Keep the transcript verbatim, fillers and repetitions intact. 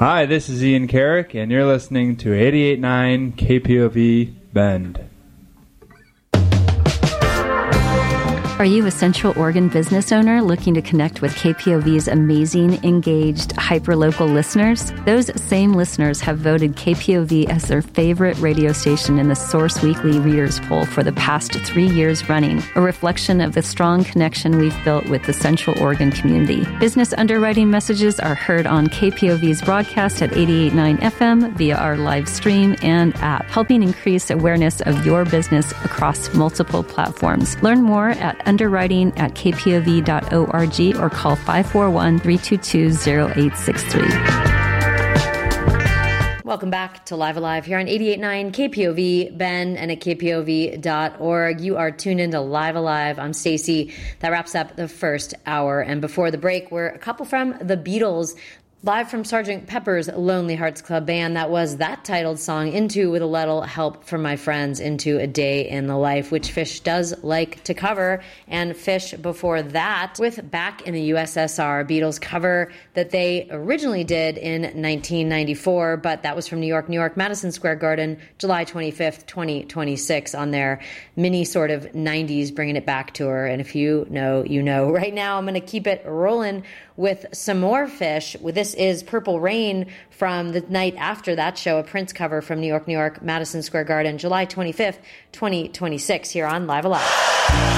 Hi, this is Ian Carrick, and you're listening to eighty-eight point nine K P O V Bend. Are you a Central Oregon business owner looking to connect with K P O V's amazing, engaged, hyper-local listeners? Those same listeners have voted K P O V as their favorite radio station in the Source Weekly Readers Poll for the past three years running, a reflection of the strong connection we've built with the Central Oregon community. Business underwriting messages are heard on K P O V's broadcast at eighty-eight point nine F M via our live stream and app, helping increase awareness of your business across multiple platforms. Learn more at underwriting at k p o v dot org or call five four one, three two two, zero eight six three. Welcome back to Live Alive here on eighty-eight point nine K P O V Bend and at k p o v dot org. You are tuned into Live Alive. I'm Stacey. That wraps up the first hour. And before the break, we're a couple from the Beatles, live from Sergeant Pepper's Lonely Hearts Club Band. That was that titled song, Into with a Little Help from My Friends, Into a Day in the Life, which Phish does like to cover. And Phish before that with Back in the U S S R, Beatles cover that they originally did in nineteen ninety-four, but that was from New York, New York, Madison Square Garden, July twenty-fifth, twenty twenty-six, on their mini sort of nineties Bringing It Back tour. And if you know, you know. Right now, I'm going to keep it rolling with some more Phish. This is Purple Rain from the night after that show, a Prince cover from New York, New York, Madison Square Garden, July twenty-fifth, twenty twenty-six, here on Live Alive.